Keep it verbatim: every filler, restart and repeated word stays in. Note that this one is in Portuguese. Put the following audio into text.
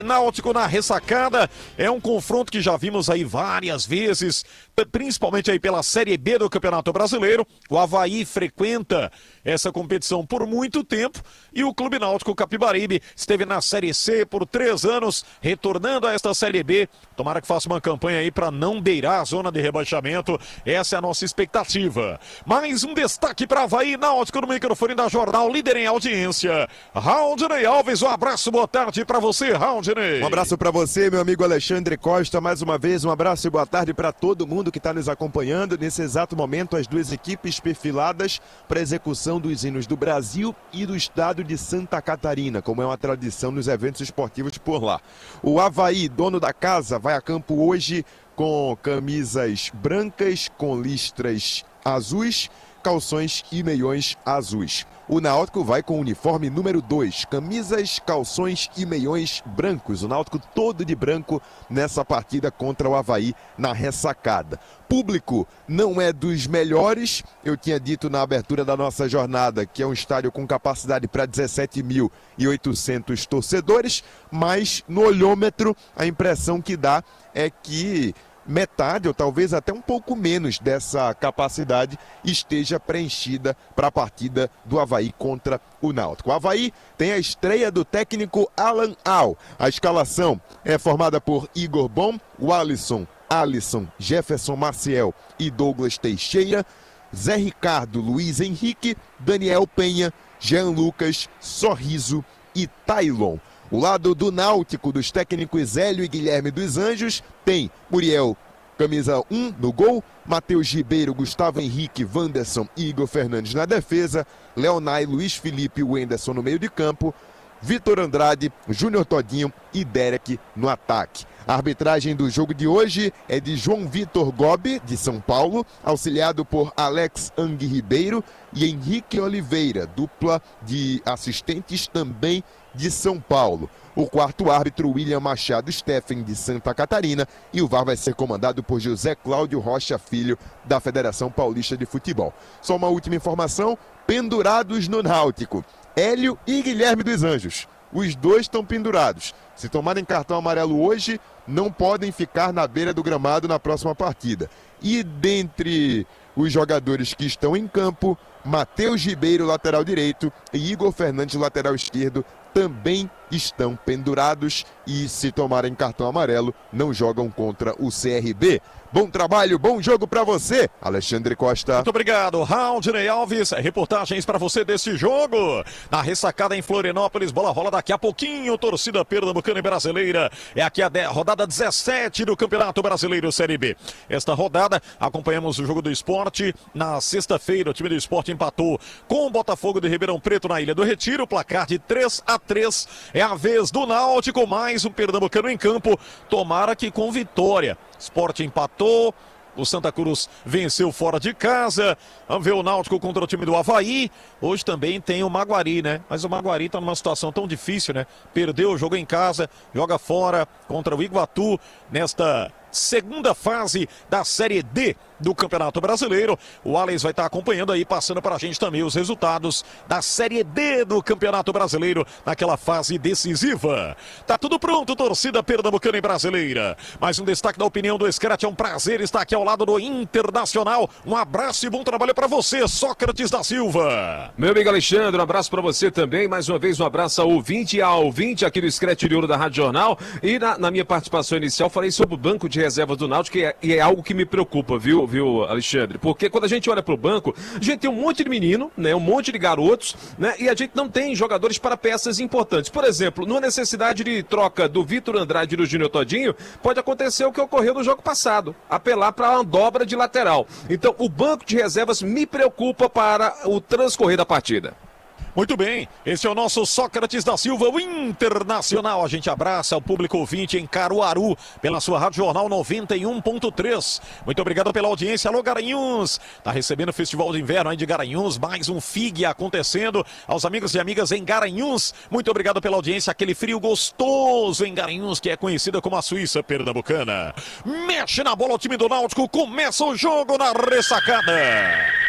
Náutico na ressacada, é um confronto que já vimos aí várias vezes, principalmente aí pela Série B do Campeonato Brasileiro. O Avaí frequenta essa competição por muito tempo e o Clube Náutico Capibaribe esteve na Série C por três anos, retornando a esta Série B. Tomara que faça uma campanha aí para não beirar a zona de rebaixamento, essa é a nossa expectativa. Mais um destaque para Avaí, Náutico no microfone da Jornal, líder em audiência. Raudinei Alves, um abraço, boa tarde para você, Raudinei. Um abraço para você, meu amigo Alexandre Costa, mais uma vez um abraço e boa tarde para todo mundo que está nos acompanhando. Nesse exato momento, as duas equipes perfiladas para a execução dos hinos do Brasil e do estado de Santa Catarina, como é uma tradição nos eventos esportivos por lá. O Avaí, dono da casa, vai a campo hoje com camisas brancas, com listras azuis, calções e meiões azuis. O Náutico vai com o uniforme número dois, camisas, calções e meiões brancos. O Náutico todo de branco nessa partida contra o Avaí na ressacada. Público não é dos melhores, eu tinha dito na abertura da nossa jornada que é um estádio com capacidade para dezessete mil e oitocentos torcedores, mas no olhômetro a impressão que dá é que metade ou talvez até um pouco menos dessa capacidade esteja preenchida para a partida do Avaí contra o Náutico. O Avaí tem a estreia do técnico Alan Al. A escalação é formada por Igor Bom, Walisson, Alisson, Jefferson Maciel e Douglas Teixeira, Zé Ricardo, Luiz Henrique, Daniel Penha, Jean Lucas, Sorriso e Tailon. O lado do Náutico, dos técnicos Hélio e Guilherme dos Anjos, tem Muriel, camisa um no gol, Matheus Ribeiro, Gustavo Henrique, Wanderson e Igor Fernandes na defesa, Leonai, Luiz Felipe e Wenderson no meio de campo, Vitor Andrade, Júnior Todinho e Derek no ataque. A arbitragem do jogo de hoje é de João Vitor Gobi, de São Paulo, auxiliado por Alex Ang Ribeiro e Henrique Oliveira, dupla de assistentes também de São Paulo. O quarto árbitro, William Machado Steffen, de Santa Catarina, e o V A R vai ser comandado por José Cláudio Rocha Filho, da Federação Paulista de Futebol. Só uma última informação, pendurados no Náutico, Hélio e Guilherme dos Anjos. Os dois estão pendurados. Se tomarem cartão amarelo hoje, não podem ficar na beira do gramado na próxima partida. E dentre os jogadores que estão em campo, Matheus Ribeiro, lateral direito, e Igor Fernandes, lateral esquerdo, também estão pendurados e, se tomarem cartão amarelo, não jogam contra o C R B. Bom trabalho, bom jogo para você, Alexandre Costa. Muito obrigado, Raudinei Alves. Reportagens para você desse jogo. Na ressacada em Florianópolis, bola rola daqui a pouquinho. Torcida pernambucana e brasileira. É aqui a rodada dezessete do Campeonato Brasileiro Série B. Esta rodada, acompanhamos o jogo do Sport. Na sexta-feira, o time do Sport empatou com o Botafogo de Ribeirão Preto na Ilha do Retiro. Placar de três a três. É a vez do Náutico, mais um pernambucano em campo. Tomara que com vitória. Sport empatou, o Santa Cruz venceu fora de casa. Vamos ver o Náutico contra o time do Avaí. Hoje também tem o Maguari, né? Mas o Maguari tá numa situação tão difícil, né? Perdeu o jogo em casa, joga fora contra o Iguatu nesta segunda fase da Série D do Campeonato Brasileiro. O Alex vai estar acompanhando aí, passando para a gente também os resultados da Série D do Campeonato Brasileiro naquela fase decisiva. Tá tudo pronto, torcida pernambucana e brasileira. Mais um destaque da opinião do Scratch. É um prazer estar aqui ao lado do Internacional. Um abraço e bom trabalho para você, Sócrates da Silva. Meu amigo Alexandre, um abraço para você também. Mais uma vez um abraço ao ouvinte e ao ouvinte aqui do Scratch de Ouro da Rádio Jornal. E na, na minha participação inicial falei sobre o banco de reservas do Náutico, e é, e é algo que me preocupa, viu, viu, Alexandre? Porque quando a gente olha pro banco, a gente tem um monte de menino, né, um monte de garotos, né, e a gente não tem jogadores para peças importantes. Por exemplo, numa necessidade de troca do Vitor Andrade e do Júnior Todinho, pode acontecer o que ocorreu no jogo passado, apelar para uma dobra de lateral. Então, o banco de reservas me preocupa para o transcorrer da partida. Muito bem, esse é o nosso Sócrates da Silva, o Internacional. A gente abraça o público ouvinte em Caruaru, pela sua Rádio Jornal noventa e um ponto três. Muito obrigado pela audiência. Alô, Garanhuns, tá recebendo o Festival de Inverno aí de Garanhuns, mais um F I G acontecendo. Aos amigos e amigas em Garanhuns, muito obrigado pela audiência. Aquele frio gostoso em Garanhuns, que é conhecida como a Suíça pernambucana. Mexe na bola o time do Náutico, começa o jogo na ressacada.